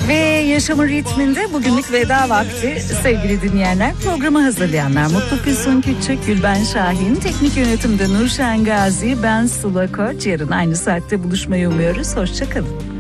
Ve yaşamın ritminde bugünlük veda vakti sevgili dinleyenler. Programı hazırlayanlar Mutlu Füsun Küçük, Gülben Şahin, teknik yönetimde Nurşen Gazi, ben Sıla Koç. Yarın aynı saatte buluşmayı umuyoruz. Hoşça kalın.